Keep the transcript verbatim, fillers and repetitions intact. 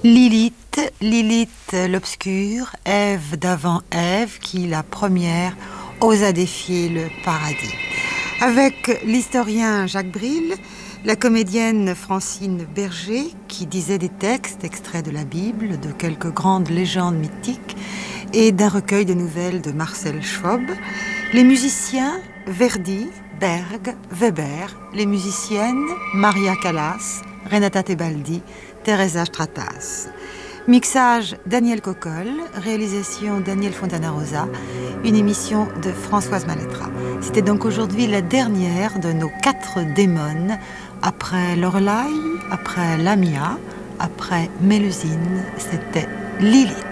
Lilith, Lilith l'obscure, Ève d'avant Ève, qui la première osa défier le paradis. Avec l'historien Jacques Bril, la comédienne Francine Berger, qui disait des textes extraits de la Bible, de quelques grandes légendes mythiques et d'un recueil de nouvelles de Marcel Schwob, les musiciens Verdi, Berg, Weber, les musiciennes Maria Callas, Renata Tebaldi, Teresa Stratas. Mixage Daniel Cocolle, réalisation Daniel Fontana Rosa, une émission de Françoise Malettra. C'était donc aujourd'hui la dernière de nos quatre démones, après Lorelai, après Lamia, après Mélusine, c'était Lilith.